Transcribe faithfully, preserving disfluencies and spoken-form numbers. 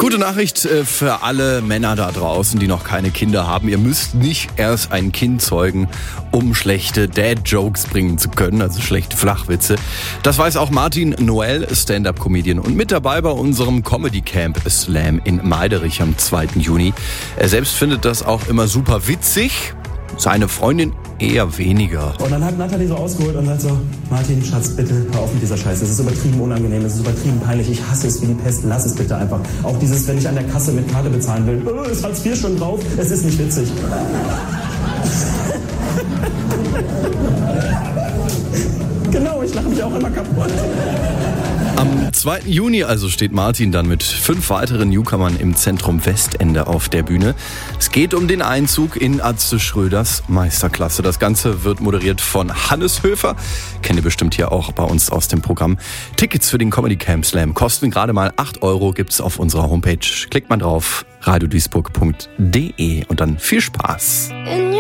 Gute Nachricht äh, für alle Männer da draußen, die noch keine Kinder haben. Ihr müsst nicht erst ein Kind zeugen, um schlechte Dad-Jokes bringen zu können, also schlechte Flachwitze. Das weiß auch Martin Noel, Stand-Up-Comedian und mit dabei bei unserem Comedy-Camp Slam in Meiderich am zweiten Juni. Er selbst findet das auch immer super witzig, seine Freundin eher weniger. Und dann hat Natalie so ausgeholt und sagt so, Martin, Schatz, bitte hör auf mit dieser Scheiße. Es ist übertrieben unangenehm, es ist übertrieben peinlich. Ich hasse es wie die Pest, lass es bitte einfach. Auch dieses, wenn ich an der Kasse mit Karte bezahlen will, oh, ist Hartz vier schon drauf, es ist nicht witzig. Genau, ich lache mich auch immer kaputt. Am zweiten Juni also steht Martin dann mit fünf weiteren Newcomern im Zentrum Westende auf der Bühne. Es geht um den Einzug in Atze Schröders Meisterklasse. Das Ganze wird moderiert von Hannes Höfer. Kennt ihr bestimmt hier auch bei uns aus dem Programm. Tickets für den Comedy Camp Slam kosten gerade mal acht Euro, gibt's auf unserer Homepage. Klickt mal drauf, radio duisburg punkt de und dann viel Spaß.